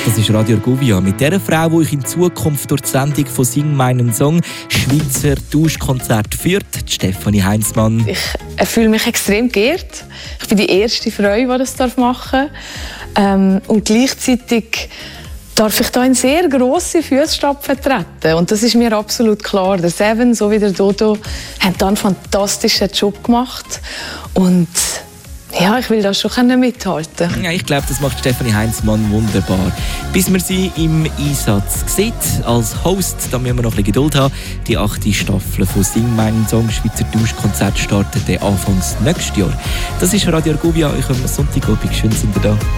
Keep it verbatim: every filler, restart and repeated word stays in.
Das ist Radio Argovia mit der Frau, die euch in Zukunft durch die Sendung von «Sing meinen Song» Schweizer Tauschkonzert führt, Stefanie Heinzmann. Ich fühle mich extrem geehrt. Ich bin die erste Frau, die das machen darf. Ähm, und gleichzeitig darf ich da in sehr grosse Fußstapfen treten. Und das ist mir absolut klar. Der Seven sowie der Dodo haben da einen fantastischen Job gemacht. Und ja, ich will das schon mithalten. Ja, ich glaube, das macht Stefanie Heinzmann wunderbar. Bis man sie im Einsatz sieht, als Host, da müssen wir noch ein bisschen Geduld haben. Die achte Staffel von «Sing meinen Song» Schweizer Tauschkonzert startet Anfangs nächstes Jahr. Das ist Radio Argovia. Ich komme am Sonntagabend. Schön, sind ihr da.